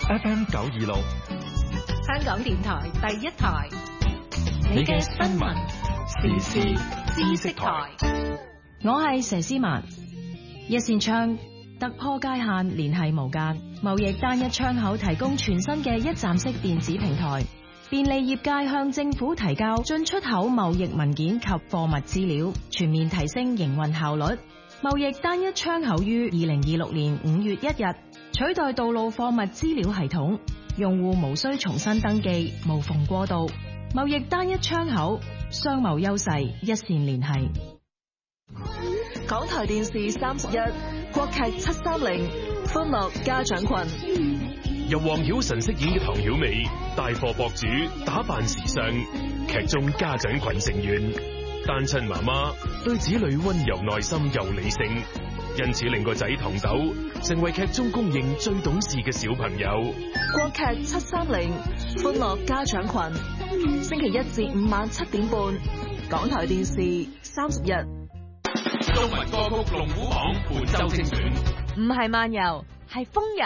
FM 926， 香港電台第一台， 你嘅新聞時事知識台。 我係佘詩曼。一線窗突破界限，聯繫無間。貿易單一窗口提供全新嘅一站式電子平台，便利業界向政府提交進出口貿易文件及貨物資料，全面提升營運效率。貿易單一窗口於2026年5月1日取代道路貨物資料系統，用戶無需重新登記，無縫過渡。貿易單一窗口，商貿優勢一線聯繫。 港台電視31國劇730歡樂家長群， 由黃曉晨飾演嘅唐曉美，帶貨博主，打扮時尚，劇中家長群成員，單親媽媽對子女溫柔耐心又理性，因此令個仔唐豆成為劇中公認最懂事嘅小朋友。 國劇730歡樂家長群，星期1至5晚7點半，港台電視31。 中文歌曲龍虎榜本周精選， 唔係漫遊，係風遊。